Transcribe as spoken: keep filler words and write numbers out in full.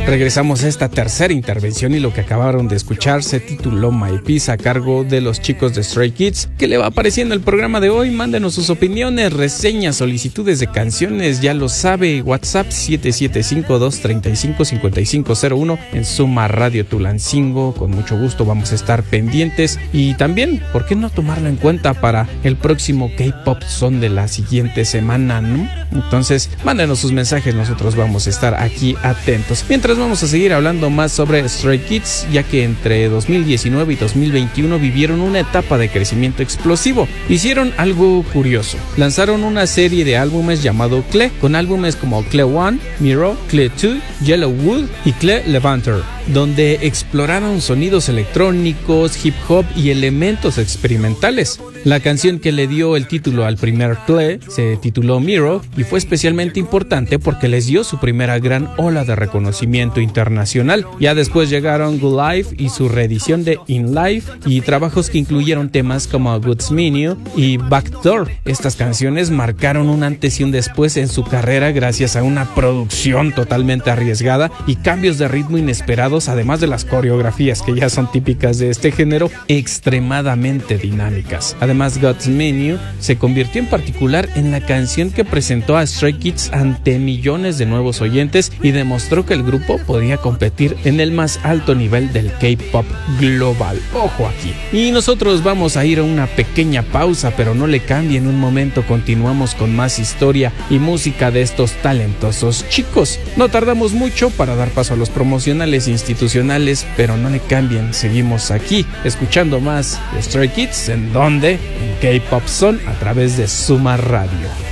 Regresamos a esta tercera intervención y lo que acabaron de escuchar se tituló My Peace a cargo de los chicos de Stray Kids. ¿Qué le va pareciendo el programa de hoy? Mándenos sus opiniones, reseñas, solicitudes de canciones, ya lo sabe, WhatsApp siete siete cinco, dos tres cinco, cinco cinco cero uno en Suma Radio Tulancingo. Con mucho gusto vamos a estar pendientes y también, ¿por qué no tomarlo en cuenta para el próximo K-Pop Son de la siguiente semana, ¿no? Entonces, mándenos sus mensajes, nosotros vamos a estar aquí atentos. Mientras vamos a seguir hablando más sobre Stray Kids, ya que entre dos mil diecinueve y dos mil veintiuno vivieron una etapa de crecimiento explosivo. Hicieron algo curioso. Lanzaron una serie de álbumes llamado Cle, con álbumes como Cle One, Mirror, Cle Two, Yellow Wood y Cle Levanter, donde exploraron sonidos electrónicos, hip hop y elementos experimentales. La canción que le dio el título al primer Cle se tituló Mirror y fue especialmente importante porque les dio su primera gran ola de reconocimiento internacional. Ya después llegaron Good Life y su reedición de In Life y trabajos que incluyeron temas como Goods Menu y Backdoor. Estas canciones marcaron un antes y un después en su carrera gracias a una producción totalmente arriesgada y cambios de ritmo inesperados, además de las coreografías que ya son típicas de este género, extremadamente dinámicas. Además, God's Menu se convirtió en particular en la canción que presentó a Stray Kids ante millones de nuevos oyentes y demostró que el grupo podía competir en el más alto nivel del K-Pop global. Ojo aquí. Y nosotros vamos a ir a una pequeña pausa, pero no le cambie, en un momento continuamos con más historia y música de estos talentosos chicos. No tardamos mucho para dar paso a los promocionales institucionales, pero no le cambien, seguimos aquí escuchando más de Stray Kids. ¿En dónde? En K-Pop Son a través de Suma Radio.